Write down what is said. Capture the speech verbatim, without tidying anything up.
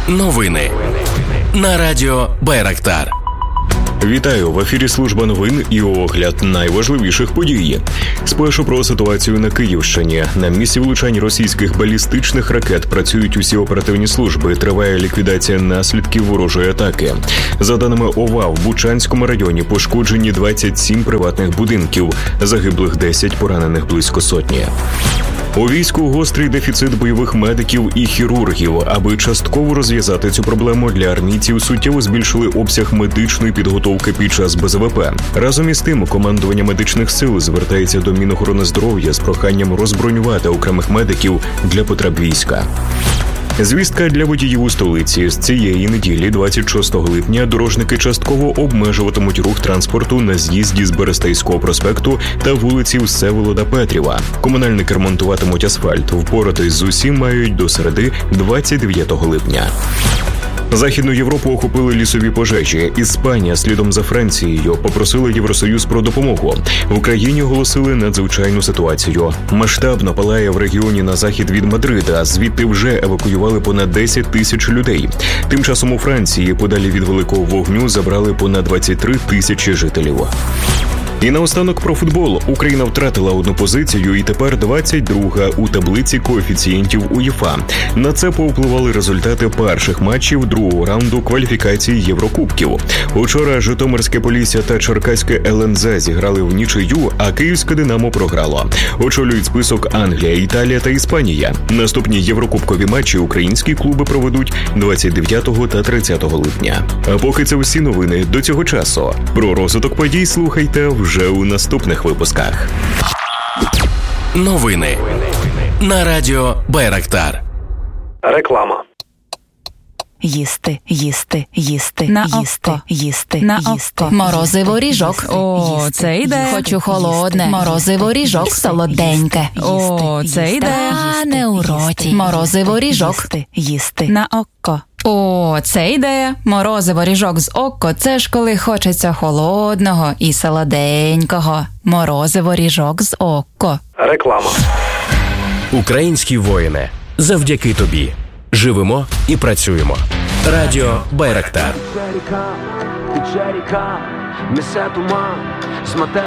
Новини на радіо Байрактар. Вітаю! В ефірі служба новин і огляд найважливіших подій. Спершу про ситуацію на Київщині. На місці влучань російських балістичних ракет працюють усі оперативні служби. Триває ліквідація наслідків ворожої атаки. За даними ОВА, в Бучанському районі пошкоджені двадцять сім приватних будинків. Загиблих десять, поранених близько сотні. У війську гострий дефіцит бойових медиків і хірургів. Аби частково розв'язати цю проблему, для армійців суттєво збільшили обсяг медичної підготовки під час Б З В П. Разом із тим, командування медичних сил звертається до Мінохорони здоров'я з проханням розбронювати окремих медиків для потреб війська. Звістка для водіїв у столиці. З цієї неділі, двадцять шостого липня, дорожники частково обмежуватимуть рух транспорту на з'їзді з Берестейського проспекту та вулиці Всеволода Петрєва. Комунальники ремонтуватимуть асфальт. Впоратись з усім мають до середи, двадцять дев'ятого липня. Західну Європу охопили лісові пожежі. Іспанія, слідом за Францією, попросила Євросоюз про допомогу. В Україні оголосили надзвичайну ситуацію. Масштабно палає в регіоні на захід від Мадрида. Звідти вже евакуювали понад десять тисяч людей. Тим часом у Франції, подалі від великого вогню, забрали понад двадцять три тисячі жителів. І наостанок про футбол. Україна втратила одну позицію і тепер двадцять друга у таблиці коефіцієнтів УЄФА. На це повпливали результати перших матчів другого раунду кваліфікації Єврокубків. Учора Житомирське Полісся та Черкаське Л Н З зіграли в нічию, а Київське Динамо програло. Очолюють список Англія, Італія та Іспанія. Наступні єврокубкові матчі українські клуби проведуть двадцять дев'ятого та тридцятого липня. А поки це всі новини до цього часу. Про розвиток подій слухайте вже у наступних випусках. Новини на радіо Байрактар. Реклама. Їсти, їсти, їсти, на їсти, око. їсти, на їсти. око. Морозиво ріжок. О, їсти, це йде. їсти, Хочу холодне. їсти, Морозиво ріжок. їсти, Солоденьке. їсти, О, їсти, це їсти, йде. їсти, Не у роті. їсти, Морозиво ріжок. їсти, їсти. На око. О, це йде. Морозиво ріжок з око. Це ж коли хочеться холодного і солоденького. Морозиво ріжок з око. Реклама. Українські воїни. Завдяки тобі. Живемо і працюємо. Радіо Байрактар.